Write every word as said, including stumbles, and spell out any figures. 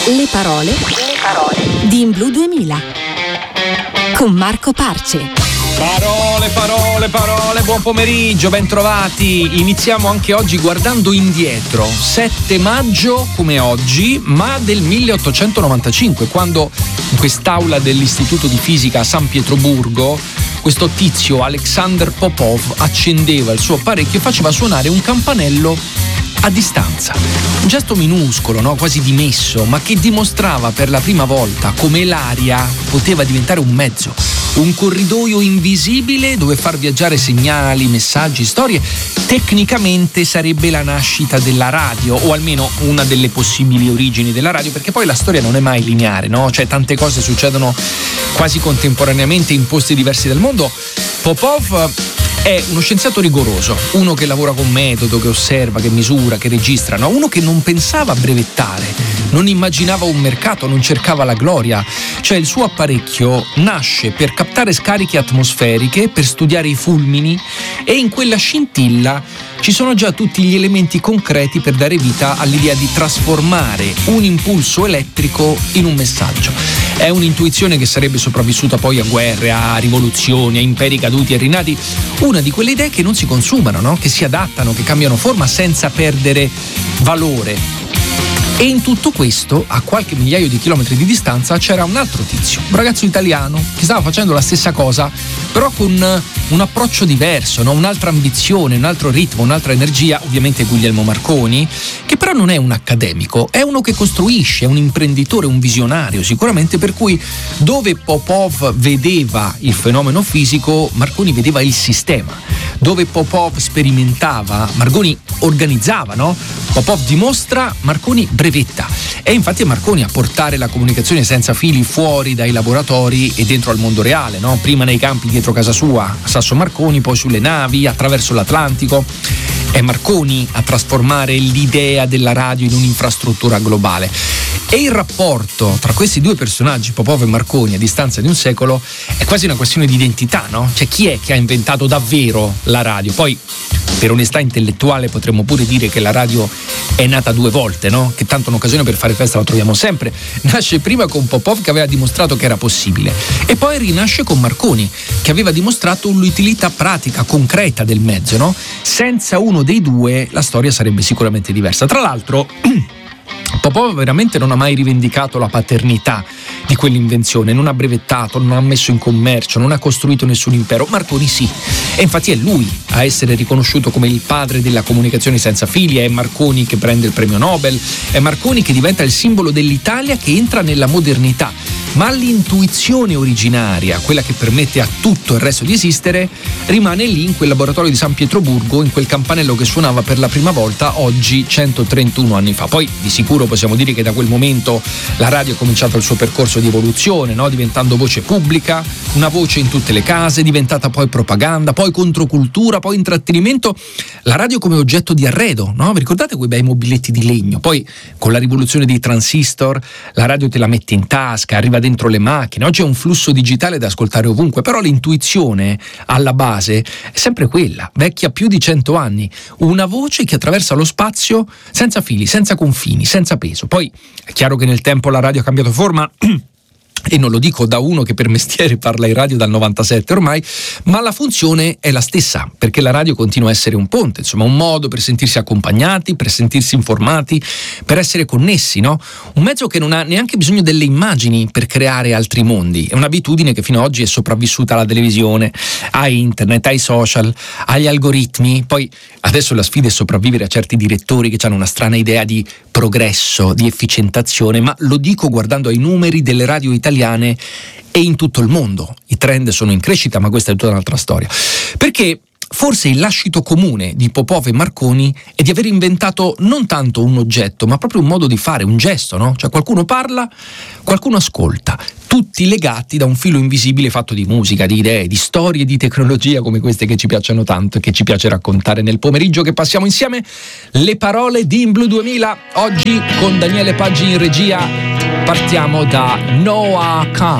Le parole, le parole di In Blu duemila con Marco Parce. Parole, parole, parole, buon pomeriggio, ben trovati. Iniziamo anche oggi guardando indietro, sette maggio come oggi, ma del milleottocentonovantacinque, quando in quest'aula dell'Istituto di Fisica a San Pietroburgo questo tizio Alexander Popov accendeva il suo apparecchio e faceva suonare un campanello a distanza. Un gesto minuscolo, no? Quasi dimesso, ma che dimostrava per la prima volta come l'aria poteva diventare un mezzo, un corridoio invisibile dove far viaggiare segnali, messaggi, storie. Tecnicamente sarebbe la nascita della radio, o almeno una delle possibili origini della radio, perché poi la storia non è mai lineare, no? Cioè tante cose succedono quasi contemporaneamente in posti diversi del mondo. Popov è uno scienziato rigoroso, uno che lavora con metodo, che osserva, che misura, che registra, no? Uno che non pensava a brevettare, non immaginava un mercato, non cercava la gloria. Cioè il suo apparecchio nasce per captare scariche atmosferiche, per studiare i fulmini, e in quella scintilla ci sono già tutti gli elementi concreti per dare vita all'idea di trasformare un impulso elettrico in un messaggio. È un'intuizione che sarebbe sopravvissuta poi a guerre, a rivoluzioni, a imperi caduti e rinati. Una di quelle idee che non si consumano, no? Che si adattano, che cambiano forma senza perdere valore. E in tutto questo, a qualche migliaio di chilometri di distanza, c'era un altro tizio, un ragazzo italiano, che stava facendo la stessa cosa, però con un approccio diverso, no? Un'altra ambizione, un altro ritmo, un'altra energia, ovviamente Guglielmo Marconi, che però non è un accademico, è uno che costruisce, è un imprenditore, un visionario sicuramente, per cui dove Popov vedeva il fenomeno fisico, Marconi vedeva il sistema. Dove Popov sperimentava, Marconi organizzava, no? Popov dimostra, Marconi brevetta. E infatti è Marconi a portare la comunicazione senza fili fuori dai laboratori e dentro al mondo reale, no? Prima nei campi dietro casa sua, a Sasso Marconi, poi sulle navi, attraverso l'Atlantico. È Marconi a trasformare l'idea della radio in un'infrastruttura globale. E il rapporto tra questi due personaggi, Popov e Marconi, a distanza di un secolo, è quasi una questione di identità, no? Cioè chi è che ha inventato davvero la radio? Poi, per onestà intellettuale, potremmo pure dire che la radio è nata due volte, no? Che tanto un'occasione per fare festa la troviamo sempre. Nasce prima con Popov, che aveva dimostrato che era possibile, e poi rinasce con Marconi, che aveva dimostrato l'utilità pratica, concreta del mezzo, no? Senza uno dei due la storia sarebbe sicuramente diversa. Tra l'altro Popov veramente non ha mai rivendicato la paternità di quell'invenzione, non ha brevettato, non ha messo in commercio, non ha costruito nessun impero. Marconi sì, e infatti è lui a essere riconosciuto come il padre della comunicazione senza fili. È Marconi che prende il premio Nobel, è Marconi che diventa il simbolo dell'Italia che entra nella modernità. Ma l'intuizione originaria, quella che permette a tutto il resto di esistere, rimane lì in quel laboratorio di San Pietroburgo, in quel campanello che suonava per la prima volta oggi centotrentuno anni fa. Poi di sicuro possiamo dire che da quel momento la radio ha cominciato il suo percorso di evoluzione, no? Diventando voce pubblica, una voce in tutte le case, diventata poi propaganda, poi controcultura, poi intrattenimento. La radio come oggetto di arredo, no? Vi ricordate quei bei mobiletti di legno? Poi con la rivoluzione dei transistor la radio te la metti in tasca, arriva dentro le macchine. Oggi è un flusso digitale da ascoltare ovunque, però l'intuizione alla base è sempre quella, vecchia più di cento anni, una voce che attraversa lo spazio senza fili, senza confini, senza peso. Poi è chiaro che nel tempo la radio ha cambiato forma e non lo dico da uno che per mestiere parla in radio dal novantasette ormai, ma la funzione è la stessa, perché la radio continua a essere un ponte, insomma un modo per sentirsi accompagnati, per sentirsi informati, per essere connessi, no? Un mezzo che non ha neanche bisogno delle immagini per creare altri mondi. È un'abitudine che fino ad oggi è sopravvissuta alla televisione, a internet, ai social, agli algoritmi. Poi adesso la sfida è sopravvivere a certi direttori che hanno una strana idea di progresso, di efficientazione, ma lo dico guardando ai numeri delle radio italiane e in tutto il mondo. I trend sono in crescita, ma questa è tutta un'altra storia. Perché forse il lascito comune di Popov e Marconi è di aver inventato non tanto un oggetto, ma proprio un modo di fare, un gesto, no? Cioè qualcuno parla, qualcuno ascolta, tutti legati da un filo invisibile fatto di musica, di idee, di storie, di tecnologia come queste che ci piacciono tanto e che ci piace raccontare nel pomeriggio che passiamo insieme. Le parole di In Blu duemila, oggi con Daniele Paggi in regia. Partiamo da Noah Kahan.